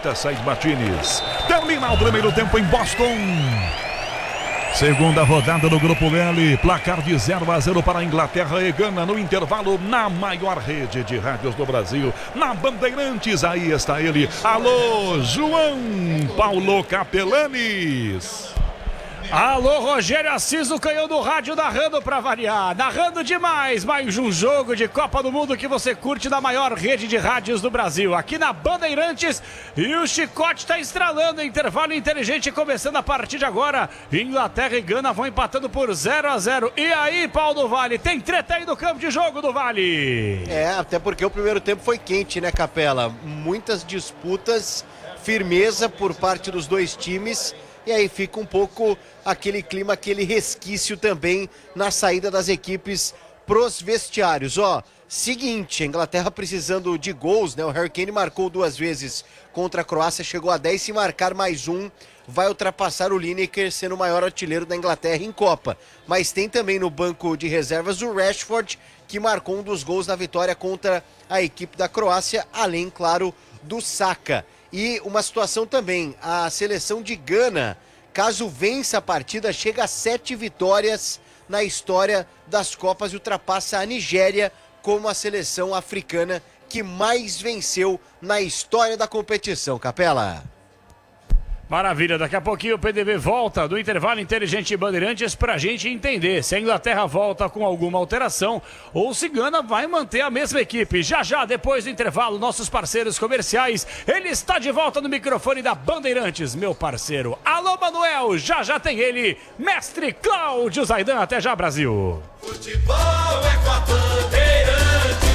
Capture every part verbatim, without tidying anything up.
Eita, Said Martínez. Termina o primeiro tempo em Boston. Segunda rodada do Grupo L, placar de zero a zero para a Inglaterra e Gana no intervalo na maior rede de rádios do Brasil, na Bandeirantes. Aí está ele, alô, João Paulo Capelanes. Alô, Rogério Assis, o canhão do rádio, narrando pra variar, narrando demais, mais um jogo de Copa do Mundo que você curte na maior rede de rádios do Brasil, aqui na Bandeirantes, e o chicote tá estralando, intervalo inteligente começando a partir de agora. Inglaterra e Gana vão empatando por zero a zero, e aí, Paulo do Vale, tem treta aí no campo de jogo do Vale? É, até porque o primeiro tempo foi quente, né, Capela? Muitas disputas, firmeza por parte dos dois times. E aí fica um pouco aquele clima, aquele resquício também na saída das equipes pros vestiários. Ó, seguinte, a Inglaterra precisando de gols, né? O Harry Kane marcou duas vezes contra a Croácia, chegou a dez, se marcar mais um, vai ultrapassar o Lineker, sendo o maior artilheiro da Inglaterra em Copa. Mas tem também no banco de reservas o Rashford, que marcou um dos gols na vitória contra a equipe da Croácia, além, claro, do Saka. E uma situação também, a seleção de Gana, caso vença a partida, chega a sete vitórias na história das Copas e ultrapassa a Nigéria como a seleção africana que mais venceu na história da competição. Capela. Maravilha, daqui a pouquinho o P D B volta do intervalo inteligente Bandeirantes pra gente entender se a Inglaterra volta com alguma alteração ou se Gana vai manter a mesma equipe. Já já, depois do intervalo, nossos parceiros comerciais, ele está de volta no microfone da Bandeirantes, meu parceiro. Alô, Manuel, já já tem ele, mestre Cláudio Zaidan. Até já, Brasil. Futebol é com a Bandeirantes.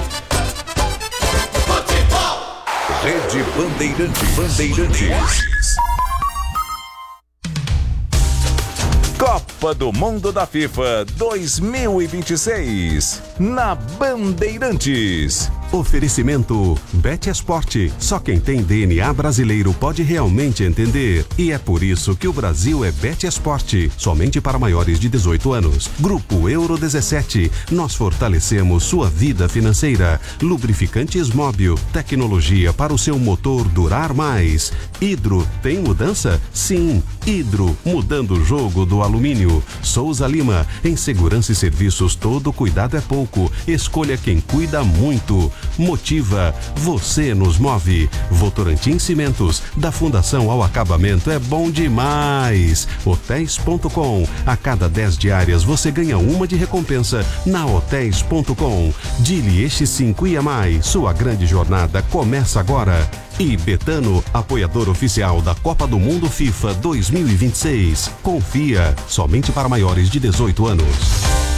Futebol. Rede Bandeirantes. Bandeirantes. Copa do Mundo da FIFA dois mil e vinte e seis, na Bandeirantes. Oferecimento Bet Esporte. Só quem tem D N A brasileiro pode realmente entender. E é por isso que o Brasil é Bet Esporte. Somente para maiores de dezoito anos. Grupo Euro dezessete. Nós fortalecemos sua vida financeira. Lubrificantes Móbil. Tecnologia para o seu motor durar mais. Hidro. Tem mudança? Sim. Hidro. Mudando o jogo do alumínio. Souza Lima. Em segurança e serviços, todo cuidado é pouco. Escolha quem cuida muito. Motiva, você nos move. Votorantim Cimentos, da fundação ao acabamento é bom demais. Hotéis ponto com, a cada dez diárias você ganha uma de recompensa na Hotéis ponto com. Dili Eixi cinco I A M A I, sua grande jornada começa agora. E Betano, apoiador oficial da Copa do Mundo FIFA dois mil e vinte e seis. Confia, somente para maiores de dezoito anos.